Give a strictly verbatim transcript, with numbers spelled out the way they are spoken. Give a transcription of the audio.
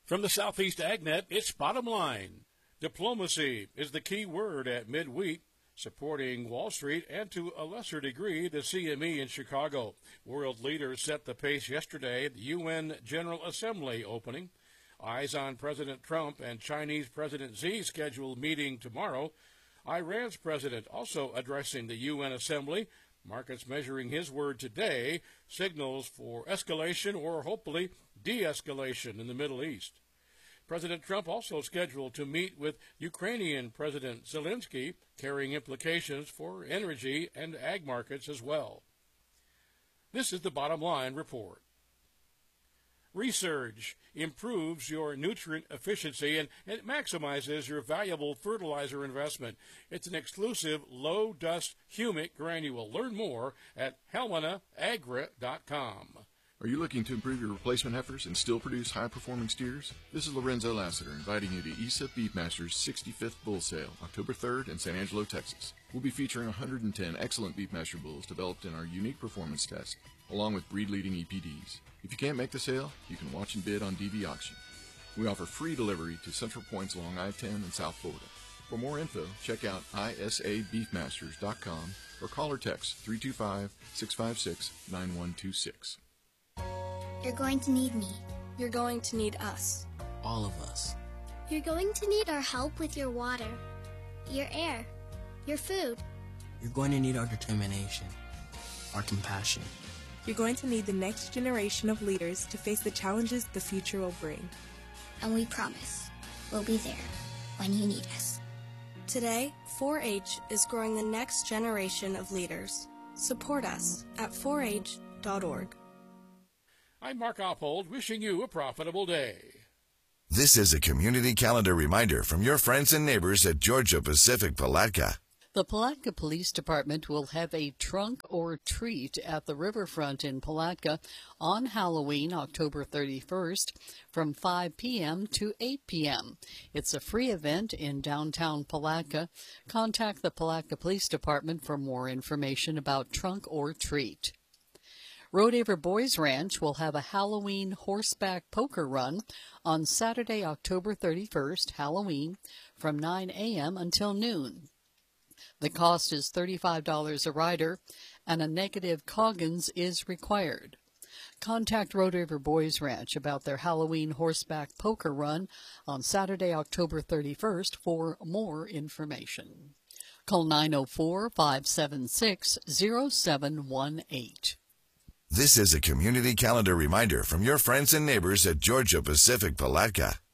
From the Southeast AgNet, it's Bottom Line. Diplomacy is the key word at midweek, supporting Wall Street and to a lesser degree the C M E in Chicago. World leaders set the pace yesterday at the U N General Assembly opening. Eyes on President Trump and Chinese President Xi scheduled meeting tomorrow. Iran's president also addressing the U N Assembly. Markets measuring his word today, signals for escalation or hopefully de-escalation in the Middle East. President Trump also scheduled to meet with Ukrainian President Zelensky, carrying implications for energy and ag markets as well. This is the Bottom Line report. Resurge improves your nutrient efficiency and it maximizes your valuable fertilizer investment. It's an exclusive low-dust humic granule. Learn more at helena agra dot com. Are you looking to improve your replacement heifers and still produce high-performing steers? This is Lorenzo Lassiter inviting you to E S A Beefmasters sixty-fifth Bull Sale, October third in San Angelo, Texas. We'll be featuring one hundred ten excellent Beefmaster bulls developed in our unique performance test, along with breed-leading E P Ds. If you can't make the sale, you can watch and bid on D V Auction. We offer free delivery to Central Points along I ten in South Florida. For more info, check out I S A beefmasters dot com or call or text three two five, six five six, nine one two six. You're going to need me. You're going to need us. All of us. You're going to need our help with your water, your air, your food. You're going to need our determination, our compassion. You're going to need the next generation of leaders to face the challenges the future will bring. And we promise we'll be there when you need us. Today, four H is growing the next generation of leaders. Support us at four H dot org. I'm Mark Oppold, wishing you a profitable day. This is a community calendar reminder from your friends and neighbors at Georgia Pacific Palatka. The Palatka Police Department will have a trunk or treat at the riverfront in Palatka on Halloween, October thirty-first, from five p.m. to eight p.m. It's a free event in downtown Palatka. Contact the Palatka Police Department for more information about trunk or treat. Rodeheaver Boys Ranch will have a Halloween horseback poker run on Saturday, October thirty-first, Halloween, from nine a.m. until noon. The cost is thirty-five dollars a rider, and a negative Coggins is required. Contact Rodeheaver Boys Ranch about their Halloween horseback poker run on Saturday, October thirty-first for more information. Call nine oh four, five seven six, oh seven one eight. This is a community calendar reminder from your friends and neighbors at Georgia Pacific Palatka.